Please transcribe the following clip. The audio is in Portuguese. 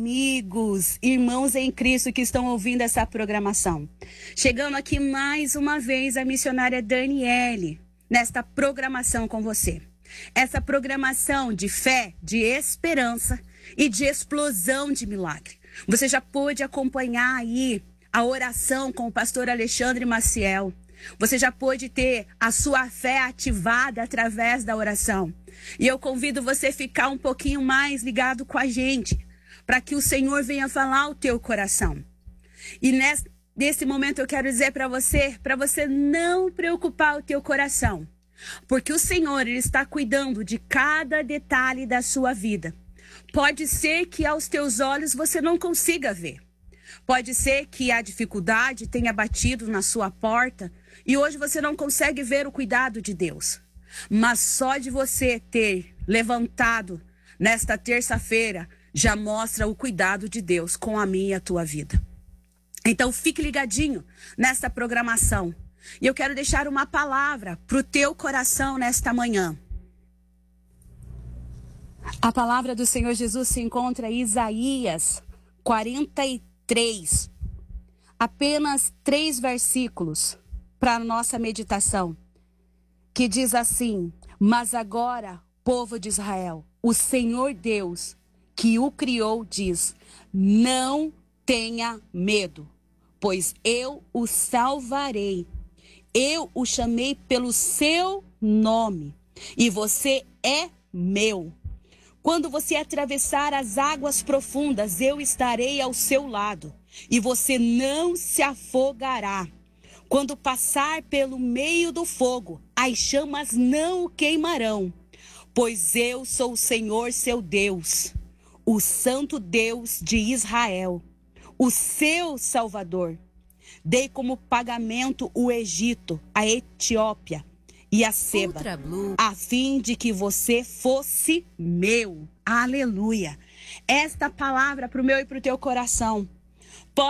amigos, irmãos em Cristo que estão ouvindo essa programação. Chegando aqui mais uma vez a missionária Daniele, nesta programação com você. Essa programação de fé, de esperança e de explosão de milagre. Você já pôde acompanhar aí a oração com o pastor Alexandre Maciel. Você já pôde ter a sua fé ativada através da oração. E eu convido você a ficar um pouquinho mais ligado com a gente, para que o Senhor venha falar ao teu coração. E nesse momento eu quero dizer para você não preocupar o teu coração. Porque o Senhor, Ele está cuidando de cada detalhe da sua vida. Pode ser que aos teus olhos você não consiga ver. Pode ser que a dificuldade tenha batido na sua porta e hoje você não consegue ver o cuidado de Deus. Mas só de você ter levantado nesta terça-feira já mostra o cuidado de Deus com a minha e a tua vida. Então fique ligadinho nessa programação. E eu quero deixar uma palavra para o teu coração nesta manhã. A palavra do Senhor Jesus se encontra em Isaías 43. Apenas 3 versículos para a nossa meditação. Que diz assim: mas agora, povo de Israel, o Senhor Deus que o criou diz: não tenha medo, pois eu o salvarei. Eu o chamei pelo seu nome e você é meu. Quando você atravessar as águas profundas, eu estarei ao seu lado e você não se afogará. Quando passar pelo meio do fogo, as chamas não o queimarão, pois eu sou o Senhor seu Deus, o Santo Deus de Israel, o seu Salvador. Dei como pagamento o Egito, a Etiópia e a Seba, a fim de que você fosse meu. Aleluia. Esta palavra para o meu e para o teu coração